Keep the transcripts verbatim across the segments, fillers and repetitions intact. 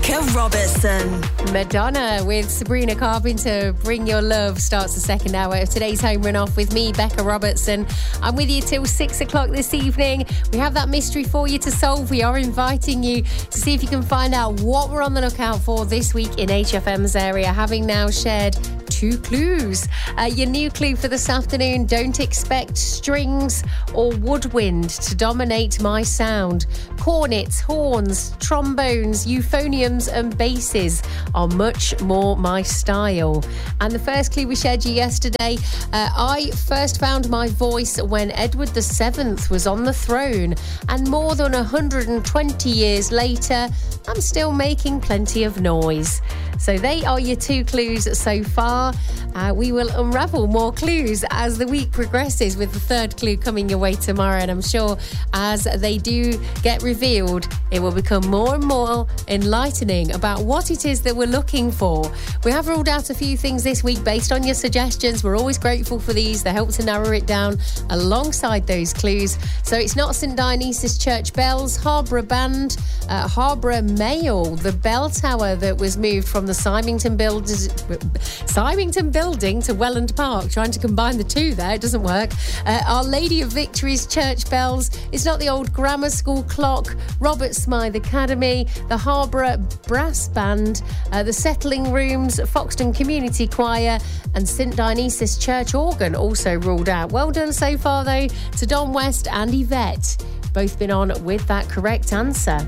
Becca Robertson. Madonna with Sabrina Carpenter. Bring Your Love starts the second hour of today's Home Run Off with me, Becca Robertson. I'm with you till six o'clock this evening. We have that mystery for you to solve. We are inviting you to see if you can find out what we're on the lookout for this week in H F M's area, having now shared two clues. Uh, your new clue for this afternoon: don't expect strings or woodwind to dominate my sound. Cornets, horns, trombones, euphoniums and basses are much more my style. And the first clue we shared you yesterday: uh, I first found my voice when Edward the Seventh was on the throne, and more than one hundred twenty years later, I'm still making plenty of noise. So they are your two clues so far. Uh, we will unravel more clues as the week progresses, with the third clue coming your way tomorrow. And I'm sure as they do get revealed, it will become more and more enlightening about what it is that we're looking for. We have ruled out a few things this week based on your suggestions. We're always grateful for these. They help to narrow it down alongside those clues. So it's not St Dionysius Church bells, Harborough Band, uh, Harborough Mail, the bell tower that was moved from the Symington, Build- Symington Building to Welland Park. Trying to combine the two there, it doesn't work. Uh, Our Lady of Victory's church bells. It's not the old grammar school clock, Robert Smythe Academy, the Harborough Brass Band, uh, the Settling Rooms, Foxton Community Choir and St Dionysius Church organ also ruled out. Well done so far though to Don West and Yvette. Both been on with that correct answer.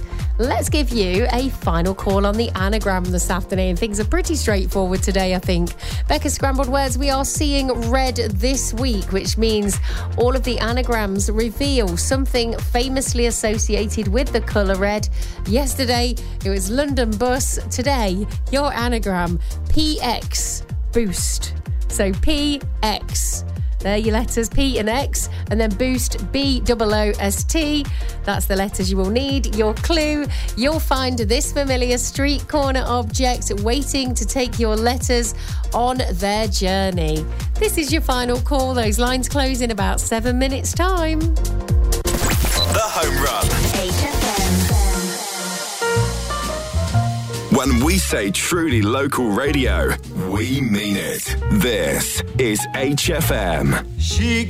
Let's give you a final call on the anagram this afternoon. Things are pretty straightforward today, I think. Becca's Scrambled Words, we are seeing red this week, which means all of the anagrams reveal something famously associated with the colour red. Yesterday, it was London Bus. Today, your anagram, P X, boost. So P X. There are your letters, P and X, and then boost, B O O S T. That's the letters you will need. Your clue: you'll find this familiar street corner object waiting to take your letters on their journey. This is your final call. Those lines close in about seven minutes' time. The Home Run. H F M. When we say truly local radio, we mean it. This is H F M. She